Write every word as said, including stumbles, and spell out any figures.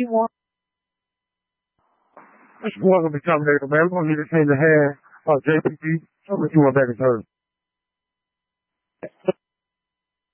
you want? It's welcome to Terminator, man. We're gonna get this thing to hand uh J P P. Tell me what you want back in turn.